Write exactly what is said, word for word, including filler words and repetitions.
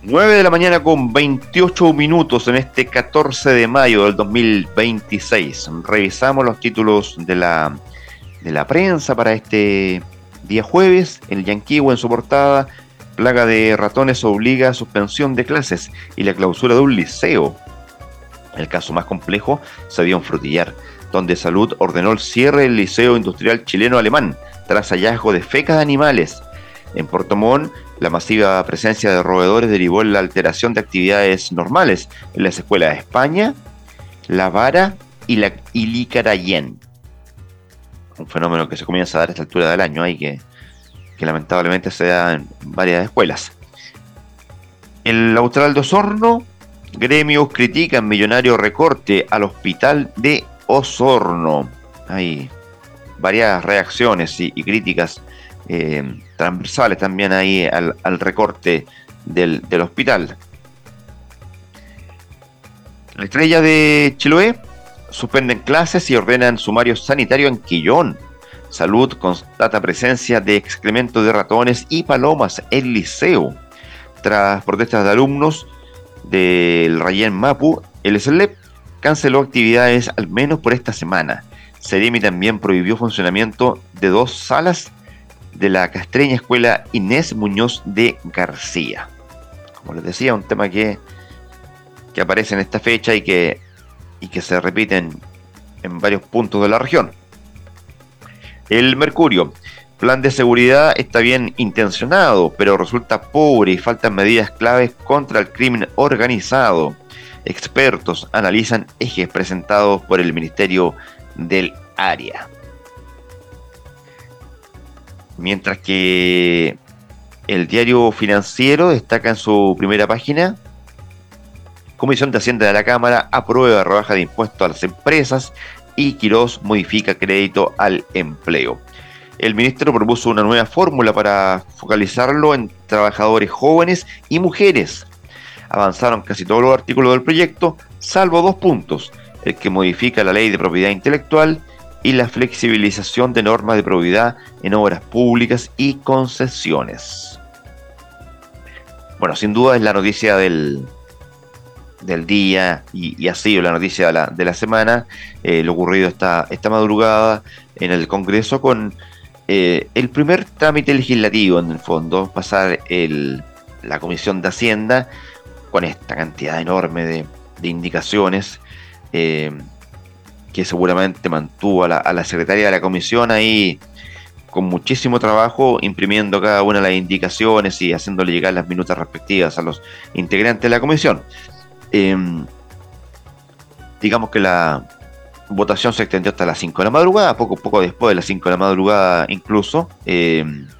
nueve de la mañana con veintiocho minutos en este catorce de mayo del dos mil veintiséis. Revisamos los títulos de la, de la prensa para este día jueves. El Yanquihue en su portada: plaga de ratones obliga a suspensión de clases y la clausura de un liceo. El caso más complejo se dio en Frutillar, donde Salud ordenó el cierre del Liceo Industrial Chileno-Alemán tras hallazgo de fecas de animales. En Puerto Montt, la masiva presencia de roedores derivó en la alteración de actividades normales en las escuelas de España, La Vara y la Ilicarayén. Un fenómeno que se comienza a dar a esta altura del año y que, que lamentablemente se da en varias escuelas. El Austral de Osorno, gremios critican millonario recorte al hospital de Osorno. Hay varias reacciones y, y críticas eh, transversales también ahí al, al recorte del, del hospital. La Estrella de Chiloé: suspenden clases y ordenan sumario sanitario en Quillón. Salud constata presencia de excremento de ratones y palomas en liceo. Tras protestas de alumnos del Rayén Mapu, el S L E P canceló actividades al menos por esta semana. Ceremi también prohibió funcionamiento de dos salas de la castreña escuela Inés Muñoz de García. Como les decía, un tema que, que aparece en esta fecha y que, y que se repite en, en varios puntos de la región. El Mercurio: plan de seguridad está bien intencionado, pero resulta pobre y faltan medidas claves contra el crimen organizado. Expertos analizan ejes presentados por el Ministerio del Área. Mientras que el Diario Financiero destaca en su primera página: Comisión de Hacienda de la Cámara aprueba rebaja de impuestos a las empresas y Quirós modifica crédito al empleo. El ministro propuso una nueva fórmula para focalizarlo en trabajadores jóvenes y mujeres. Avanzaron casi todos los artículos del proyecto, salvo dos puntos: el que modifica la ley de propiedad intelectual y la flexibilización de normas de probidad en obras públicas y concesiones. Bueno, sin duda es la noticia del, del día y, y ha sido la noticia de la, de la semana, eh, lo ocurrido esta, esta madrugada en el Congreso con eh, el primer trámite legislativo, en el fondo, pasar el, la Comisión de Hacienda con esta cantidad enorme de, de indicaciones, eh, que seguramente mantuvo a la, a la secretaria de la comisión ahí con muchísimo trabajo, imprimiendo cada una de las indicaciones y haciéndole llegar las minutas respectivas a los integrantes de la comisión. Eh, digamos que la votación se extendió hasta las cinco de la madrugada, poco, poco después de las cinco de la madrugada incluso. Eh,